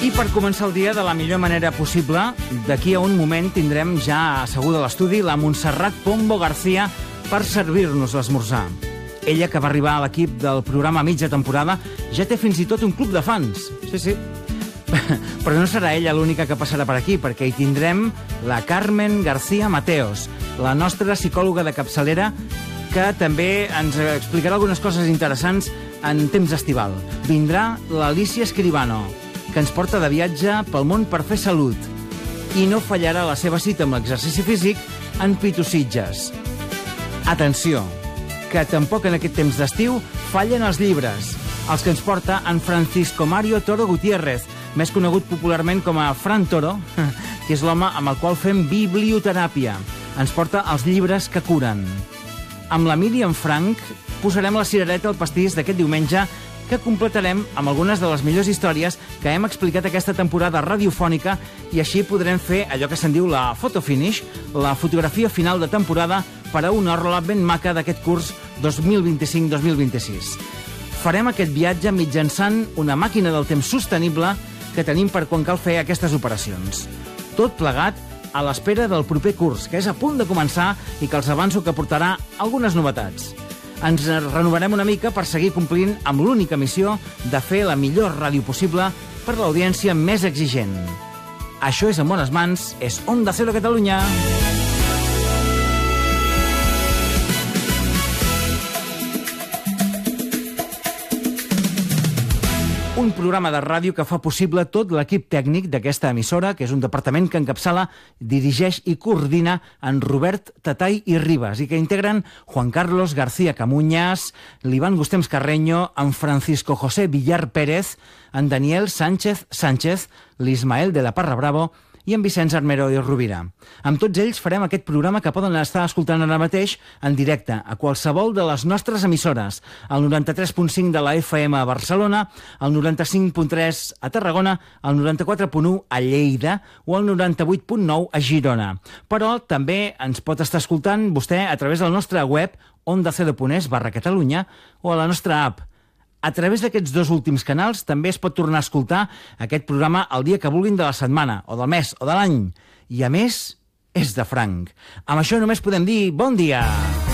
I per començar el dia de la millor manera possible, d'aquí a un moment tindrem ja asseguda a l'estudi la Montserrat Pombo García per servir-nos l'esmorzar. Ella, que va arribar a l'equip del programa a mitja temporada, ja té fins i tot un club de fans. Sí. Però no serà ella l'única que passarà per aquí, perquè hi tindrem la Carmen García Mateos, la nostra psicòloga de capçalera, que també ens explicarà algunes coses interessants en temps estival. Vindrà l'Alicia Escribano, que ens porta de viatge pel món per fer salut. I no fallarà la seva cita amb l'exercici físic en Pitositges. Atenció, que tampoc en aquest temps d'estiu fallen els llibres. Els que ens porta en Francisco Mario Toro Gutiérrez, més conegut popularment com a Fran Toro, que és l'home amb el qual fem biblioteràpia. Ens porta els llibres que curen. Amb la Míriam Frank posarem la cirereta al pastís d'aquest diumenge, que completarem amb algunes de les millors històries que hem explicat aquesta temporada radiofònica, i així podrem fer allò que se'n diu la photo finish, la fotografia final de temporada per a una orla ben maca d'aquest curs 2025-2026. Farem aquest viatge mitjançant una màquina del temps sostenible que tenim per quan cal fer aquestes operacions. Tot plegat a l'espera del proper curs, que és a punt de començar i que els avanço que portarà algunes novetats. Ens renovarem una mica per seguir complint amb l'única missió de fer la millor ràdio possible per l'audiència més exigent. Això és En Bones Mans, és Onda Cero Catalunya. Un programa de ràdio que fa possible tot l'equip tècnic d'aquesta emissora, que és un departament que encapçala, dirigeix i coordina en Robert Tatay i Ribas, i que integren Juan Carlos García Camuñas, l'Ivan Gustems Carreño, en Francisco José Villar Pérez, en Daniel Sánchez Sánchez, l'Ismael de la Parra Bravo i en Vicenç Armero i Rovira. Amb tots ells farem aquest programa que poden estar escoltant ara mateix en directe a qualsevol de les nostres emissores, al 93.5 de la FM a Barcelona, al 95.3 a Tarragona, al 94.1 a Lleida o al 98.9 a Girona. Però també ens pot estar escoltant vostè a través del nostre web ondacero.es/Catalunya o a la nostra app. A través d'aquests dos últims canals també es pot tornar a escoltar aquest programa el dia que vulguin de la setmana, o del mes, o de l'any. I a més, és de franc. Amb això només podem dir bon dia!